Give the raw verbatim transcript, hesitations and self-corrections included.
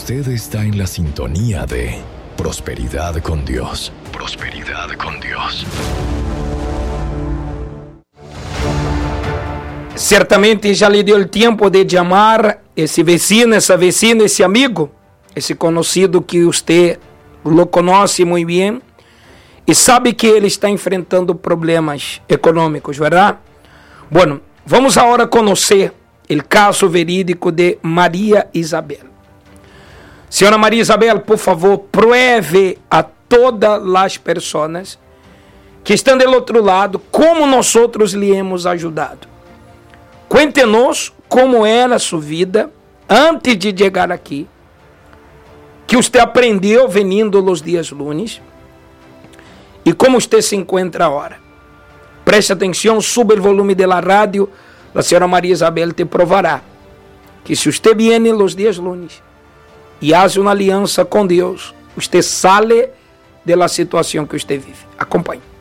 Usted está en la sintonía de Prosperidad con Dios. Prosperidad con Dios. Certamente já lhe deu o tempo de chamar esse vecino, essa vecina, esse amigo, esse conhecido que você lo conhece muito bem e sabe que ele está enfrentando problemas econômicos, verdade? Bueno, vamos agora conhecer o caso verídico de Maria Isabel. Senhora Maria Isabel, por favor, pruebe a todas as pessoas que estão do outro lado como nós outros lhe hemos ajudado. Cuente-nos como era a sua vida antes de chegar aqui, que você aprendeu vindo os dias lunes e como você se encontra agora. Preste atenção, suba o volume da rádio, a senhora Maria Isabel te provará que se você viene os dias lunes e faz uma aliança com Deus, você sale da situação que você vive. Acompanhe.